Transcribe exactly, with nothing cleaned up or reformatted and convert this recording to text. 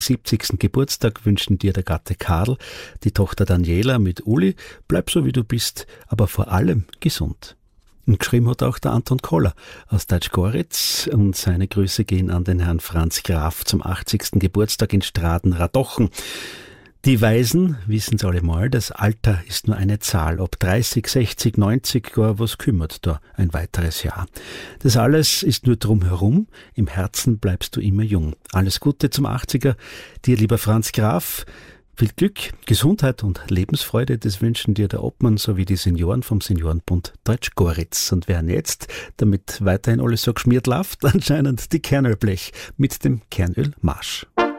siebzigsten Geburtstag wünschen dir der Gatte Karl, die Tochter Daniela mit Uli. Bleib so wie du bist, aber vor allem gesund. Und geschrieben hat auch der Anton Koller aus Deutsch-Goritz und seine Grüße gehen an den Herrn Franz Graf zum achtzigsten Geburtstag in Straden-Radochen. Die Weisen wissen es allemal, das Alter ist nur eine Zahl. Ob dreißig, sechzig, neunzig, gar was kümmert da ein weiteres Jahr. Das alles ist nur drumherum, im Herzen bleibst du immer jung. Alles Gute zum achtziger, dir lieber Franz Graf. Viel Glück, Gesundheit und Lebensfreude, das wünschen dir der Obmann sowie die Senioren vom Seniorenbund Deutsch-Goritz. Und wer jetzt, damit weiterhin alles so geschmiert läuft, anscheinend die Kernölblech mit dem Kernölmarsch.